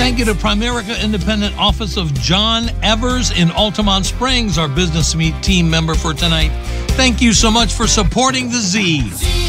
Thank you to Primerica Independent Office of John Evers in Altamont Springs, our Business Meet team member for tonight. Thank you so much for supporting the Z.